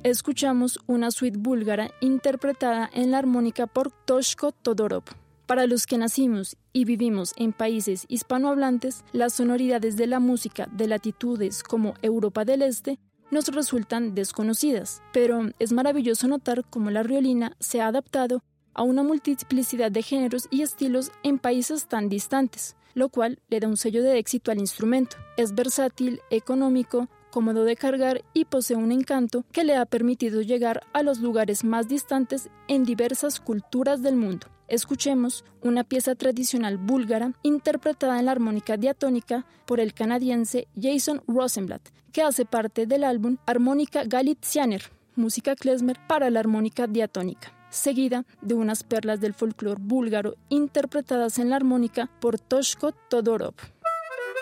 escuchamos una suite búlgara interpretada en la armónica por Toshko Todorov. Para los que nacimos y vivimos en países hispanohablantes, las sonoridades de la música de latitudes como Europa del Este nos resultan desconocidas, pero es maravilloso notar cómo la riolina se ha adaptado a una multiplicidad de géneros y estilos en países tan distantes, lo cual le da un sello de éxito al instrumento. Es versátil, económico, cómodo de cargar y posee un encanto que le ha permitido llegar a los lugares más distantes en diversas culturas del mundo. Escuchemos una pieza tradicional búlgara interpretada en la armónica diatónica por el canadiense Jason Rosenblatt, que hace parte del álbum Armónica Galizianer, música klezmer para la armónica diatónica, seguida de unas perlas del folclore búlgaro interpretadas en la armónica por Toshko Todorov.